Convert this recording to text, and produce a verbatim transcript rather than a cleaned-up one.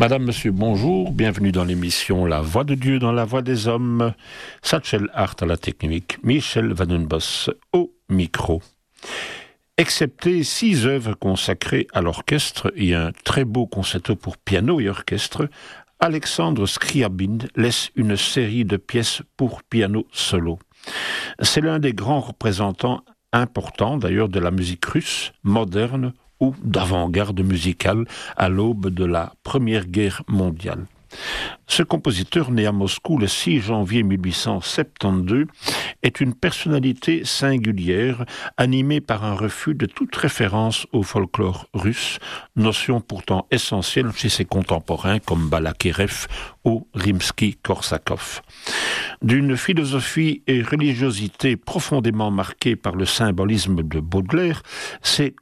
Madame, Monsieur, bonjour, bienvenue dans l'émission La Voix de Dieu dans la Voix des Hommes. Satchel Hart à la technique, Michel Vandenbos au micro. Excepté six œuvres consacrées à l'orchestre et un très beau concerto pour piano et orchestre, Alexandre Scriabine laisse une série de pièces pour piano solo. C'est l'un des grands représentants importants d'ailleurs de la musique russe, moderne ou d'avant-garde musicale à l'aube de la Première Guerre mondiale. Ce compositeur, né à Moscou le six janvier mille huit cent soixante-douze, est une personnalité singulière, animée par un refus de toute référence au folklore russe, notion pourtant essentielle chez ses contemporains comme Balakirev ou Rimsky-Korsakov. D'une philosophie et religiosité profondément marquées par le symbolisme de Baudelaire, ses